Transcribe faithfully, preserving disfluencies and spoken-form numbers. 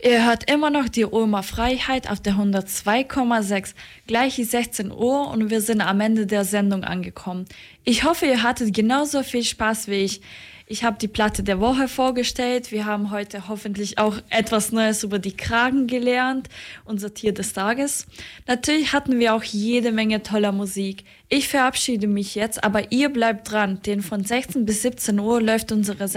Ihr hört immer noch die Ulmer Freiheit auf der hundertzwei Komma sechs. Gleich ist sechzehn Uhr und wir sind am Ende der Sendung angekommen. Ich hoffe, ihr hattet genauso viel Spaß wie ich. Ich habe die Platte der Woche vorgestellt. Wir haben heute hoffentlich auch etwas Neues über die Kragen gelernt, unser Tier des Tages. Natürlich hatten wir auch jede Menge toller Musik. Ich verabschiede mich jetzt, aber ihr bleibt dran, denn von sechzehn bis siebzehn Uhr läuft unsere Sendung